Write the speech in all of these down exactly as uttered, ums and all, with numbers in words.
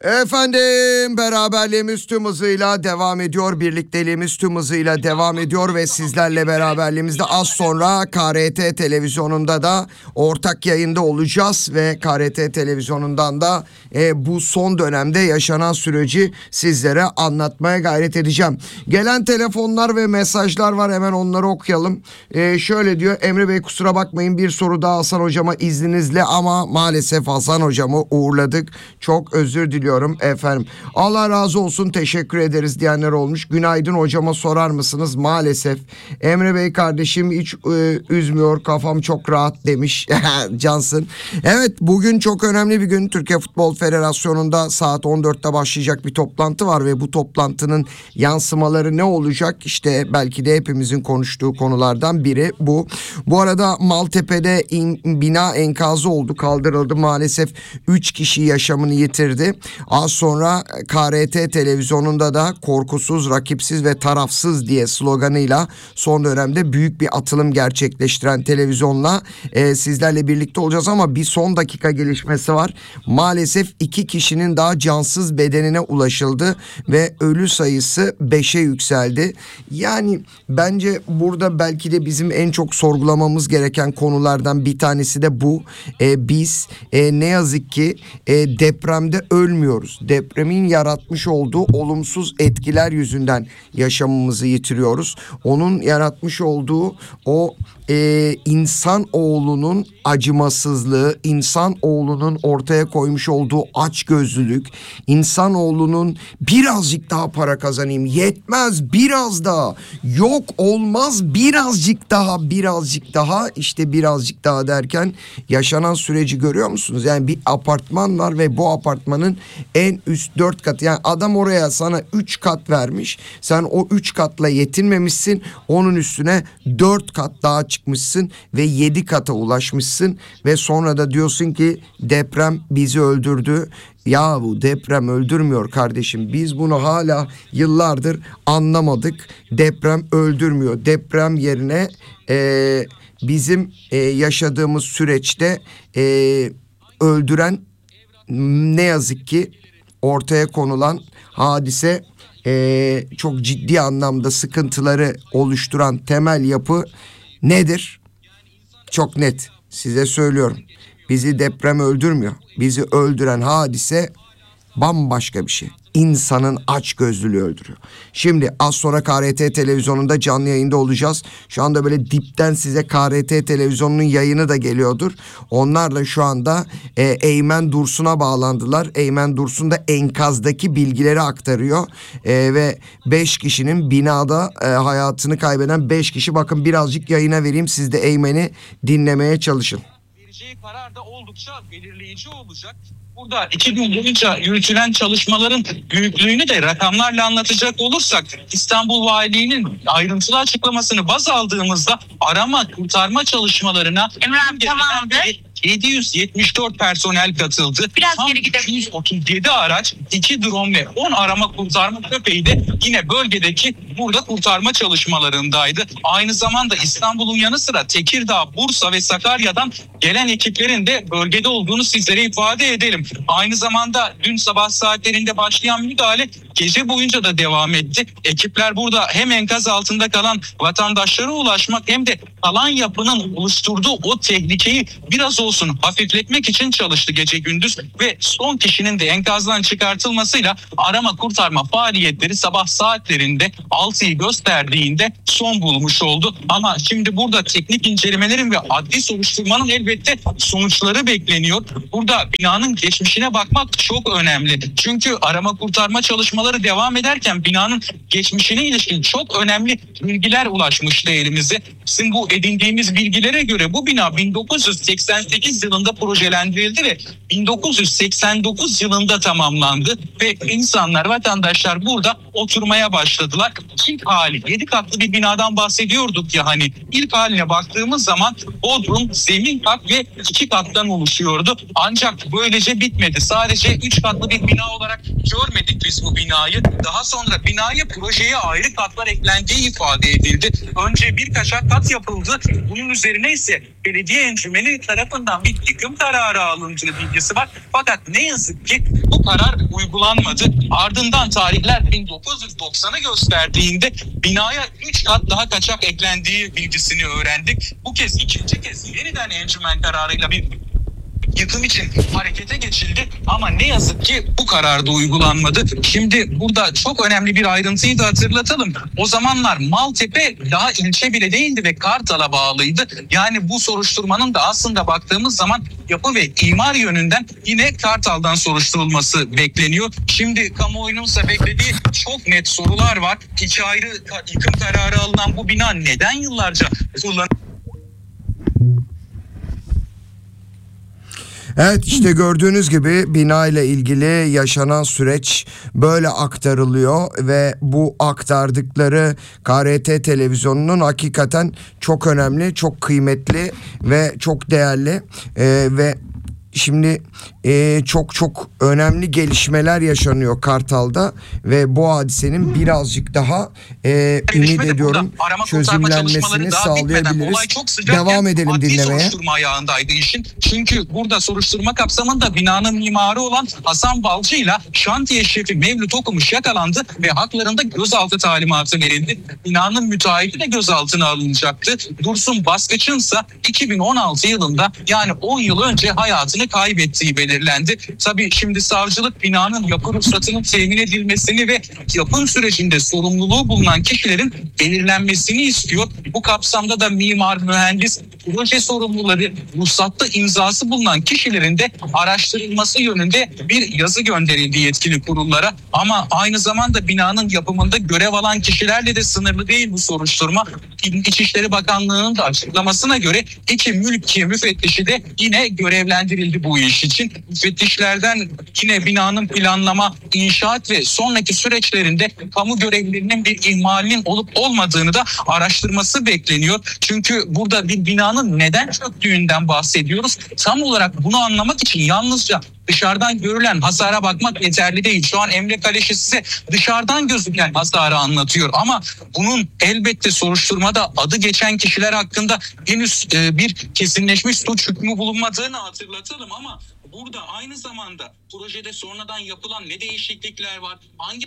Efendim, beraberliğimiz tüm hızıyla devam ediyor, birlikteliğimiz tüm hızıyla devam ediyor ve sizlerle beraberliğimizde az sonra K R T televizyonunda da ortak yayında olacağız ve K R T televizyonundan da e, bu son dönemde yaşanan süreci sizlere anlatmaya gayret edeceğim. Gelen telefonlar ve mesajlar var, hemen onları okuyalım. E, şöyle diyor Emre Bey, kusura bakmayın, bir soru daha Hasan hocama izninizle, ama maalesef Hasan hocamı uğurladık. Çok özür diliyorum efendim. Allah razı olsun, teşekkür ederiz diyenler olmuş. Günaydın hocama sorar mısınız? Maalesef. Emre Bey kardeşim hiç e, üzmüyor, kafam çok rahat demiş. Cansın. Evet, bugün çok önemli bir gün. Türkiye Futbol Federasyonu'nda saat on dörtte başlayacak bir toplantı var ve bu toplantının yansımaları ne olacak? İşte belki de hepimizin konuştuğu konulardan biri bu. Bu arada Maltepe'de in, bina enkazı oldu, kaldırıldı. Maalesef üç kişi yaşamını yitirdi. Az sonra K R T televizyonunda da korkusuz, rakipsiz ve tarafsız diye sloganıyla son dönemde büyük bir atılım gerçekleştiren televizyonla e, sizlerle birlikte olacağız, ama bir son dakika gelişmesi var. Maalesef iki kişinin daha cansız bedenine ulaşıldı ve ölü sayısı beşe yükseldi. Yani bence burada belki de bizim en çok sorgulamamız gereken konulardan bir tanesi de bu. E, biz e, ne yazık ki e, depremde ölmüyoruz. Depremin yaratmış olduğu olumsuz etkiler yüzünden yaşamımızı yitiriyoruz. Onun yaratmış olduğu o e, insan oğlunun acımasızlığı, insan oğlunun ortaya koymuş olduğu açgözlülük, insan oğlunun birazcık daha para kazanayım, yetmez biraz daha, yok olmaz birazcık daha, birazcık daha, işte birazcık daha derken yaşanan süreci görüyor musunuz? Yani bir apartman var ve bu apartmanın en üst dört katı, yani adam oraya sana üç kat vermiş, sen o üç katla yetinmemişsin, onun üstüne dört kat daha çıkmışsın ve yedi kata ulaşmışsın ve sonra da diyorsun ki deprem bizi öldürdü. Ya bu deprem öldürmüyor kardeşim, biz bunu hala yıllardır anlamadık. Deprem öldürmüyor. Deprem yerine e, bizim e, yaşadığımız süreçte e, öldüren, ne yazık ki ortaya konulan hadise, e, çok ciddi anlamda sıkıntıları oluşturan temel yapı nedir? Çok net size söylüyorum. Bizi deprem öldürmüyor. Bizi öldüren hadise bambaşka bir şey. İnsanın açgözlülüğü öldürüyor. Şimdi az sonra K R T televizyonunda canlı yayında olacağız. Şu anda böyle dipten size K R T televizyonunun yayını da geliyordur. Onlar da şu anda e, Eymen Dursun'a bağlandılar. Eymen Dursun da enkazdaki bilgileri aktarıyor. E, ve beş kişinin binada e, hayatını kaybeden beş kişi. Bakın birazcık yayına vereyim, siz de Eymen'i dinlemeye çalışın. Vereceği karar da oldukça belirleyici olacak. Burada iki gün boyunca yürütülen çalışmaların büyüklüğünü de rakamlarla anlatacak olursak, İstanbul Valiliği'nin ayrıntılı açıklamasını baz aldığımızda arama kurtarma çalışmalarına yedi yüz yetmiş dört personel katıldı. Biraz Tam geri gidelim. iki yüz otuz yedi araç, iki drone ve on arama kurtarma köpeği de yine bölgedeki burada kurtarma çalışmalarındaydı. Aynı zamanda İstanbul'un yanı sıra Tekirdağ, Bursa ve Sakarya'dan gelen ekiplerin de bölgede olduğunu sizlere ifade edelim. Aynı zamanda dün sabah saatlerinde başlayan müdahale gece boyunca da devam etti. Ekipler burada hem enkaz altında kalan vatandaşlara ulaşmak hem de kalan yapının oluşturduğu o tehlikeyi biraz olsun hafifletmek için çalıştı gece gündüz ve son kişinin de enkazdan çıkartılmasıyla arama kurtarma faaliyetleri sabah saatlerinde altıyı gösterdiğinde son bulmuş oldu. Ama şimdi burada teknik incelemelerin ve adli soruşturmanın elbette sonuçları bekleniyor. Burada binanın geçmişine bakmak çok önemli. Çünkü arama kurtarma çalışmaları devam ederken binanın geçmişine ilişkin çok önemli bilgiler ulaşmıştı elimize. Bizim bu edindiğimiz bilgilere göre bu bina bin dokuz yüz seksen sekiz yılında projelendirildi ve bin dokuz yüz seksen dokuz yılında tamamlandı ve insanlar, vatandaşlar burada oturmaya başladılar. İlk hali yedi katlı bir binadan bahsediyorduk ya, hani ilk haline baktığımız zaman bodrum, zemin kat ve iki kattan oluşuyordu. Ancak böylece bitmedi. Sadece üç katlı bir bina olarak görmedik biz bu binayı. Daha sonra binaya, projeye ayrı katlar eklendiği ifade edildi. Önce bir kaçak kat yapıldı. Bunun üzerine ise belediye encümeni tarafından tarafından bir yıkım kararı alındığı bilgisi var. Fakat ne yazık ki bu karar uygulanmadı. Ardından tarihler bin dokuz yüz doksanı gösterdiğinde binaya üç kat daha kaçak eklendiği bilgisini öğrendik. Bu kez ikinci kez yeniden encümen kararıyla bir yıkım için harekete geçildi ama ne yazık ki bu karar da uygulanmadı. Şimdi burada çok önemli bir ayrıntıyı da hatırlatalım. O zamanlar Maltepe daha ilçe bile değildi ve Kartal'a bağlıydı. Yani bu soruşturmanın da aslında baktığımız zaman yapı ve imar yönünden yine Kartal'dan soruşturulması bekleniyor. Şimdi kamuoyunun ise beklediği çok net sorular var. İki ayrı yıkım kararı alınan bu bina neden yıllarca kullanılıyor? Evet, işte gördüğünüz gibi bina ile ilgili yaşanan süreç böyle aktarılıyor ve bu aktardıkları K R T televizyonunun hakikaten çok önemli, çok kıymetli ve çok değerli ee, ve şimdi e, çok çok önemli gelişmeler yaşanıyor Kartal'da ve bu hadisenin birazcık daha e, ümit ediyorum çözümlenmesini sağlayabiliriz. Devam edelim dinlemeye. Soruşturma ayağındaydı işin. Çünkü burada soruşturma kapsamında binanın mimarı olan Hasan Balcı ile şantiye şefi Mevlüt Okumuş yakalandı ve haklarında gözaltı talimatı verildi. Binanın müteahhiti de gözaltına alınacaktı. Dursun Baskıç'ın ise iki bin on altı yılında, yani on yıl önce hayatını kaybettiği belirlendi. Tabii şimdi savcılık binanın yapı ruhsatının temin edilmesini ve yapım sürecinde sorumluluğu bulunan kişilerin belirlenmesini istiyor. Bu kapsamda da mimar, mühendis, proje sorumluları, ruhsatta imzası bulunan kişilerin de araştırılması yönünde bir yazı gönderildi yetkili kurullara. Ama aynı zamanda binanın yapımında görev alan kişilerle de sınırlı değil bu soruşturma. İçişleri Bakanlığı'nın da açıklamasına göre iki mülkiye müfettişi de yine görevlendirildi bu iş için. Müfettişlerden yine binanın planlama, inşaat ve sonraki süreçlerinde kamu görevlilerinin bir ihmalinin olup olmadığını da araştırması bekleniyor. Çünkü burada bir binanın neden çöktüğünden bahsediyoruz. Tam olarak bunu anlamak için yalnızca dışarıdan görülen hasara bakmak yeterli değil. Şu an Emre Kaleşi size dışarıdan gözüken hasarı anlatıyor ama bunun elbette soruşturmada adı geçen kişiler hakkında henüz e, bir kesinleşmiş suç hükmü bulunmadığını hatırlatalım ama burada aynı zamanda projede sonradan yapılan ne değişiklikler var? Hangi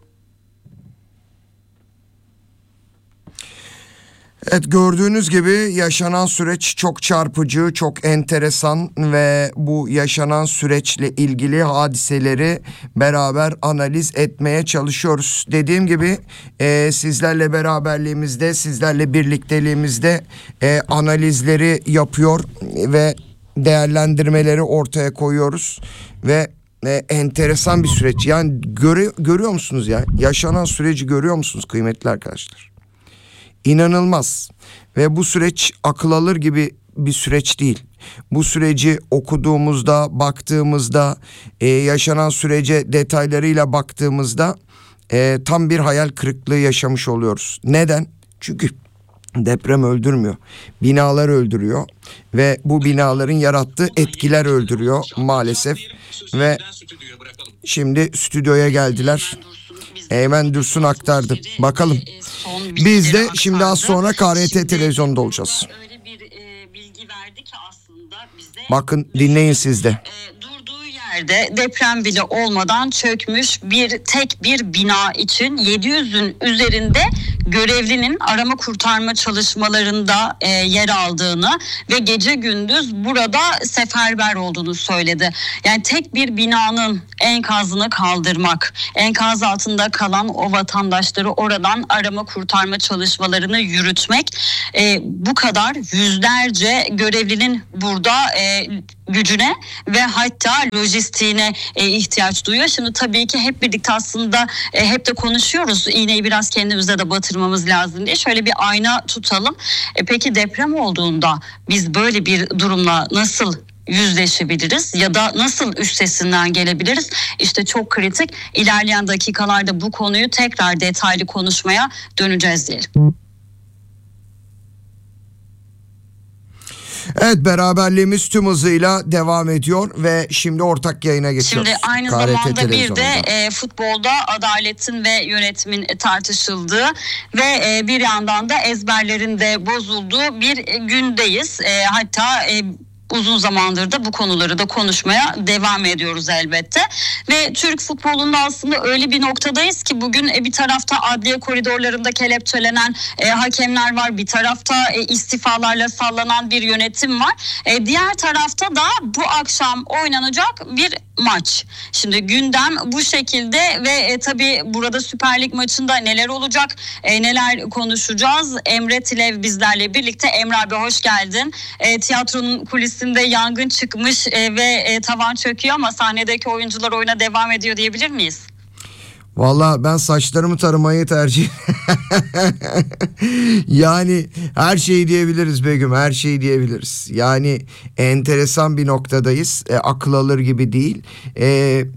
Evet, gördüğünüz gibi yaşanan süreç çok çarpıcı, çok enteresan ve bu yaşanan süreçle ilgili hadiseleri beraber analiz etmeye çalışıyoruz. Dediğim gibi e, sizlerle beraberliğimizde, sizlerle birlikteliğimizde e, analizleri yapıyor ve değerlendirmeleri ortaya koyuyoruz ve e, enteresan bir süreç. Yani göre, görüyor musunuz ya? Yaşanan süreci görüyor musunuz kıymetli arkadaşlar? İnanılmaz ve bu süreç akıl alır gibi bir süreç değil. Bu süreci okuduğumuzda, baktığımızda, e, yaşanan sürece detaylarıyla baktığımızda e, tam bir hayal kırıklığı yaşamış oluyoruz. Neden? Çünkü deprem öldürmüyor. Binalar öldürüyor ve bu binaların yarattığı etkiler öldürüyor maalesef. Ve şimdi stüdyoya geldiler. Eymen Dursun aktardı. Bakalım. Biz de şimdi az sonra K R T televizyonda olacağız. Öyle bir e, bilgi verdi ki aslında bize. Bakın, dinleyin siz de. E, durduğu yerde deprem bile olmadan çökmüş bir tek bir bina için yedi yüzün üzerinde görevlinin arama kurtarma çalışmalarında e, yer aldığını ve gece gündüz burada seferber olduğunu söyledi. Yani tek bir binanın enkazını kaldırmak, enkaz altında kalan o vatandaşları oradan arama kurtarma çalışmalarını yürütmek, e, bu kadar yüzlerce görevlinin burada e, gücüne ve hatta lojistiğine e, ihtiyaç duyuyor. Şimdi tabii ki hep birlikte aslında e, hep de konuşuyoruz. İğneyi biraz kendimize de batırmamız lazım diye. Şöyle bir ayna tutalım. E, peki deprem olduğunda biz böyle bir durumla nasıl yüzleşebiliriz ya da nasıl üstesinden gelebiliriz? İşte çok kritik. İlerleyen dakikalarda bu konuyu tekrar detaylı konuşmaya döneceğiz diyelim. Evet, beraberliğimiz tüm hızıyla devam ediyor ve şimdi ortak yayına geçiyoruz. Şimdi aynı K R T zamanda bir de televizyonunda. e, futbolda adaletin ve yönetimin tartışıldığı ve e, bir yandan da ezberlerin de bozulduğu bir gündeyiz. E, hatta e, Uzun zamandır da bu konuları da konuşmaya devam ediyoruz elbette. Ve Türk futbolunda aslında öyle bir noktadayız ki bugün e, bir tarafta adliye koridorlarında kelepçelenen e, hakemler var. Bir tarafta e, istifalarla sallanan bir yönetim var. E, diğer tarafta da bu akşam oynanacak bir maç. Şimdi gündem bu şekilde ve e, tabii burada Süper Lig maçında neler olacak, e, neler konuşacağız. Emre Tilev bizlerle birlikte. Emre abi hoş geldin. E, tiyatronun kulisinde yangın çıkmış e, ve e, tavan çöküyor ama sahnedeki oyuncular oyuna devam ediyor diyebilir miyiz? Vallahi ben saçlarımı taramayı tercih yani her şeyi diyebiliriz Begüm, her şeyi diyebiliriz. Yani enteresan bir noktadayız. E, akıl alır gibi değil. E,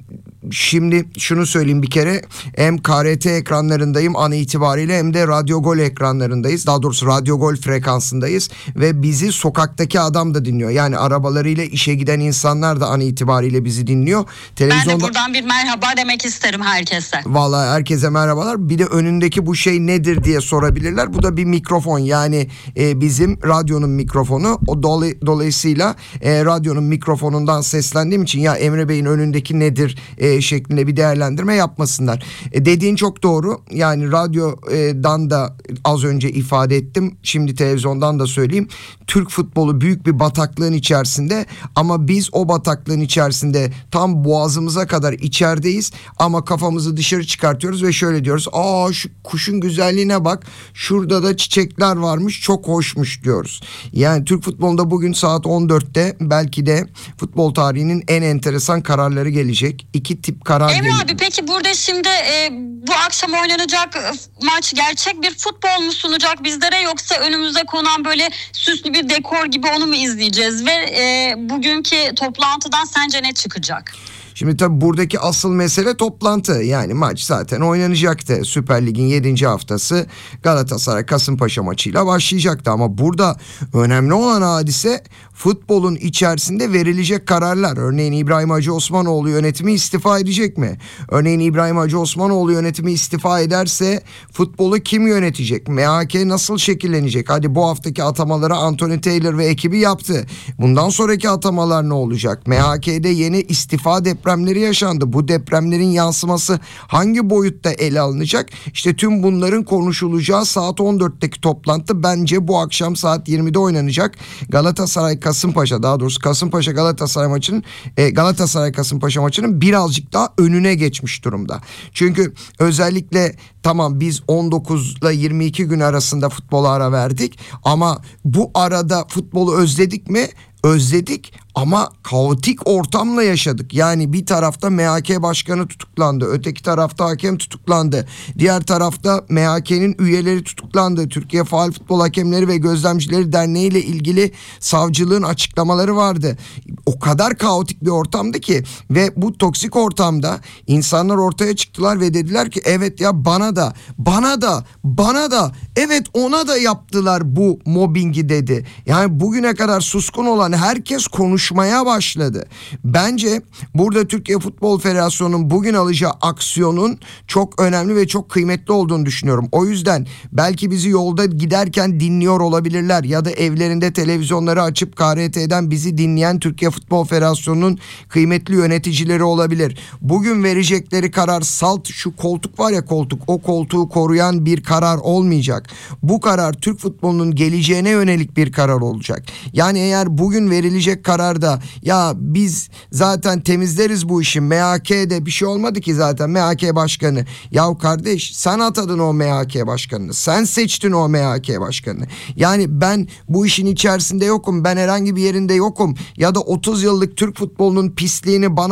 Şimdi şunu söyleyeyim bir kere, hem K R T ekranlarındayım an itibariyle hem de Radyo Gol ekranlarındayız. Daha doğrusu Radyo Gol frekansındayız ve bizi sokaktaki adam da dinliyor. Yani arabalarıyla işe giden insanlar da an itibariyle bizi dinliyor. Televizyonda... Ben de buradan bir merhaba demek isterim herkese. Vallahi herkese merhabalar. Bir de önündeki bu şey nedir diye sorabilirler. Bu da bir mikrofon, yani e, bizim radyonun mikrofonu. O dolay- dolayısıyla e, radyonun mikrofonundan seslendiğim için ya Emre Bey'in önündeki nedir e, şeklinde bir değerlendirme yapmasınlar. E, dediğin çok doğru. Yani radyodan da az önce ifade ettim. Şimdi televizyondan da söyleyeyim. Türk futbolu büyük bir bataklığın içerisinde ama biz o bataklığın içerisinde tam boğazımıza kadar içerideyiz ama kafamızı dışarı çıkartıyoruz ve şöyle diyoruz. Aa, şu kuşun güzelliğine bak. Şurada da çiçekler varmış. Çok hoşmuş diyoruz. Yani Türk futbolunda bugün saat on dörtte belki de futbol tarihinin en enteresan kararları gelecek. İki tip karar Emre geliyor. abi peki burada şimdi e, bu akşam oynanacak e, maç gerçek bir futbol mu sunacak bizlere, yoksa önümüze konan böyle süslü bir dekor gibi onu mu izleyeceğiz ve e, bugünkü toplantıdan sence ne çıkacak? Şimdi tabii buradaki asıl mesele toplantı. Yani maç zaten oynanacaktı. Süper Lig'in yedinci haftası Galatasaray Kasımpaşa maçıyla başlayacaktı. Ama burada önemli olan hadise futbolun içerisinde verilecek kararlar. Örneğin İbrahim Hacı Osmanoğlu yönetimi istifa edecek mi? Örneğin İbrahim Hacı Osmanoğlu yönetimi istifa ederse futbolu kim yönetecek? M H K nasıl şekillenecek? Hadi bu haftaki atamaları Anthony Taylor ve ekibi yaptı. Bundan sonraki atamalar ne olacak? M H K'de yeni istifa depremleri yaşandı. Bu depremlerin yansıması hangi boyutta ele alınacak? İşte tüm bunların konuşulacağı saat on dörtteki toplantı bence bu akşam saat yirmide oynanacak. Galatasaray Kasımpaşa, daha doğrusu Kasımpaşa Galatasaray maçının e, Galatasaray Kasımpaşa maçının birazcık daha önüne geçmiş durumda. Çünkü özellikle tamam biz on dokuzla yirmi iki gün arasında futbola ara verdik ama bu arada futbolu özledik mi? Özledik ama kaotik ortamla yaşadık. Yani bir tarafta M H K başkanı tutuklandı. Öteki tarafta hakem tutuklandı. Diğer tarafta M H K'nin üyeleri tutuklandı. Türkiye Faal Futbol Hakemleri ve Gözlemcileri Derneği ile ilgili savcılığın açıklamaları vardı. O kadar kaotik bir ortamdı ki ve bu toksik ortamda insanlar ortaya çıktılar ve dediler ki evet ya bana da bana da bana da evet ona da yaptılar bu mobbingi dedi. Yani bugüne kadar suskun olan herkes konuşmaya başladı. Bence burada Türkiye Futbol Federasyonu'nun bugün alacağı aksiyonun çok önemli ve çok kıymetli olduğunu düşünüyorum. O yüzden belki bizi yolda giderken dinliyor olabilirler ya da evlerinde televizyonları açıp K R T'den bizi dinleyen Türkiye Futbol Federasyonu'nun kıymetli yöneticileri olabilir. Bugün verecekleri karar salt şu koltuk var ya koltuk, o koltuğu koruyan bir karar olmayacak. Bu karar Türk futbolunun geleceğine yönelik bir karar olacak. Yani eğer bugün verilecek kararda ya biz zaten temizleriz bu işi, M H K'de bir şey olmadı ki zaten M H K başkanı. Ya kardeş sen atadın o M H K başkanını. Sen seçtin o M H K başkanını. Yani ben bu işin içerisinde yokum. Ben herhangi bir yerinde yokum. Ya da otuz yıllık Türk futbolunun pisliğini bana